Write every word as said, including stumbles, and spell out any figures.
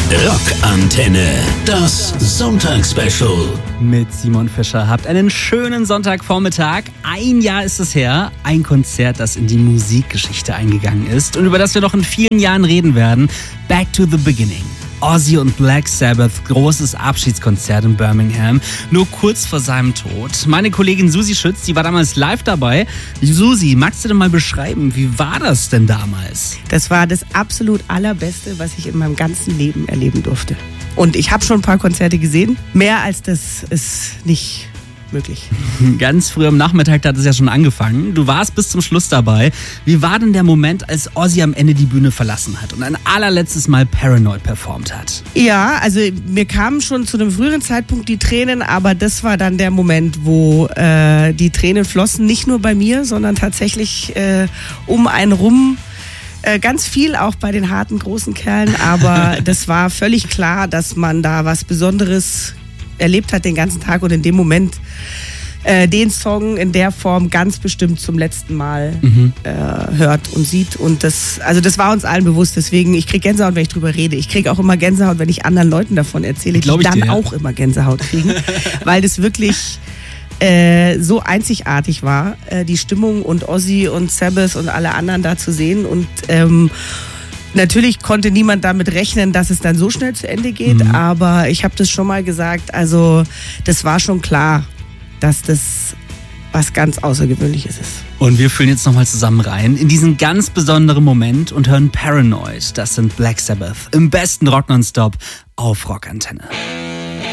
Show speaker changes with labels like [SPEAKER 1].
[SPEAKER 1] Rockantenne, das Sonntagsspecial.
[SPEAKER 2] Mit Simon Fischer. Habt einen schönen Sonntagvormittag. Ein Jahr ist es her. Ein Konzert, das in die Musikgeschichte eingegangen ist und über das wir noch in vielen Jahren reden werden. Back to the Beginning. Ozzy und Black Sabbath, großes Abschiedskonzert in Birmingham, nur kurz vor seinem Tod. Meine Kollegin Susi Schütz, die war damals live dabei. Susi, magst du denn mal beschreiben, wie war das denn damals?
[SPEAKER 3] Das war das absolut Allerbeste, was ich in meinem ganzen Leben erleben durfte. Und ich habe schon ein paar Konzerte gesehen. Mehr als das ist nicht möglich.
[SPEAKER 2] Ganz früh am Nachmittag hat es ja schon angefangen. Du warst bis zum Schluss dabei. Wie war denn der Moment, als Ozzy am Ende die Bühne verlassen hat und ein allerletztes Mal Paranoid performt hat?
[SPEAKER 3] Ja, also mir kamen schon zu einem früheren Zeitpunkt die Tränen, aber das war dann der Moment, wo äh, die Tränen flossen, nicht nur bei mir, sondern tatsächlich äh, um einen rum. Äh, ganz viel auch bei den harten, großen Kerlen, aber das war völlig klar, dass man da was Besonderes erlebt hat den ganzen Tag und in dem Moment äh, den Song in der Form ganz bestimmt zum letzten Mal mhm. äh, hört und sieht. Und das, also das war uns allen bewusst. Deswegen, ich kriege Gänsehaut, wenn ich drüber rede. Ich kriege auch immer Gänsehaut, wenn ich anderen Leuten davon erzähle, die dann dir, ja. auch immer Gänsehaut kriegen, weil das wirklich äh, so einzigartig war, äh, die Stimmung und Ozzy und Sabbath und alle anderen da zu sehen. Und ähm, natürlich konnte niemand damit rechnen, dass es dann so schnell zu Ende geht, mhm. aber ich habe das schon mal gesagt, also das war schon klar, dass das was ganz Außergewöhnliches ist.
[SPEAKER 2] Und wir fühlen jetzt nochmal zusammen rein in diesen ganz besonderen Moment und hören Paranoid. Das sind Black Sabbath im besten Rock nonstop auf Rockantenne.